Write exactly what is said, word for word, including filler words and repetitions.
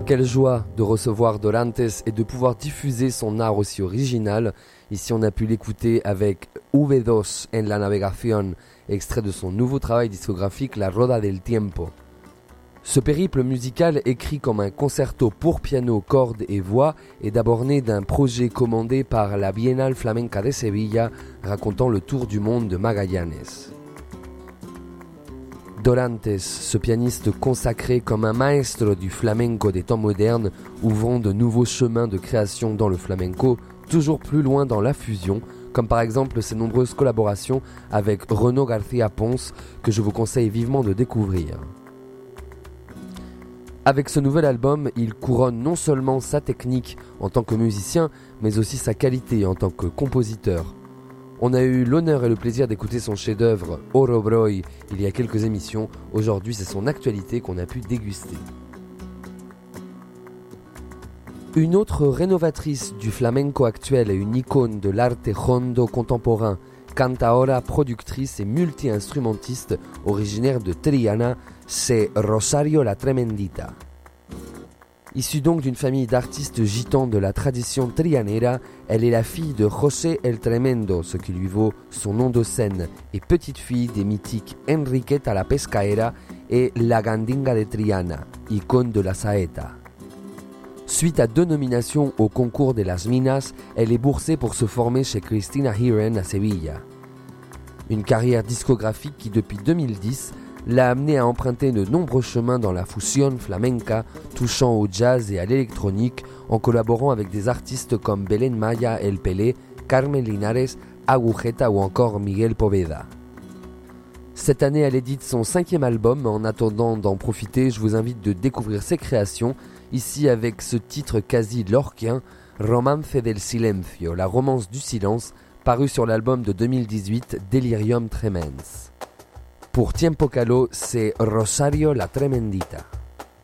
Quelle joie de recevoir Dorantes et de pouvoir diffuser son art aussi original. Ici, on a pu l'écouter avec V deux en la navegación, extrait de son nouveau travail discographique La Roda del Tiempo. Ce périple musical, écrit comme un concerto pour piano, cordes et voix, est d'abord né d'un projet commandé par la Biennale Flamenca de Sevilla, racontant le tour du monde de Magallanes. Dorantes, ce pianiste consacré comme un maestro du flamenco des temps modernes, ouvrant de nouveaux chemins de création dans le flamenco, toujours plus loin dans la fusion, comme par exemple ses nombreuses collaborations avec Renaud García Pons, que je vous conseille vivement de découvrir. Avec ce nouvel album, il couronne non seulement sa technique en tant que musicien, mais aussi sa qualité en tant que compositeur. On a eu l'honneur et le plaisir d'écouter son chef-d'œuvre Oro Broi il y a quelques émissions. Aujourd'hui, c'est son actualité qu'on a pu déguster. Une autre rénovatrice du flamenco actuel et une icône de l'arte hondo contemporain, cantaora, productrice et multi-instrumentiste originaire de Triana, c'est Rosario la Tremendita. Issue donc d'une famille d'artistes gitans de la tradition trianera, elle est la fille de José el Tremendo, ce qui lui vaut son nom de scène, et petite fille des mythiques Enriqueta la Pescaera et La Gandinga de Triana, icône de la saeta. Suite à deux nominations au concours de las Minas, elle est boursée pour se former chez Cristina Hiren à Sevilla. Une carrière discographique qui, depuis deux mille dix, l'a amené à emprunter de nombreux chemins dans la fusion flamenca, touchant au jazz et à l'électronique, en collaborant avec des artistes comme Belén Maya El Pelé, Carmen Linares, Agujeta ou encore Miguel Poveda. Cette année, elle édite son cinquième album. En attendant d'en profiter, je vous invite de découvrir ses créations, ici avec ce titre quasi lorquien, Romance del Silencio, la romance du silence, paru sur l'album de deux mille dix-huit, Delirium Tremens. Pour Tiempo Caló, c'est Rosario la Tremendita.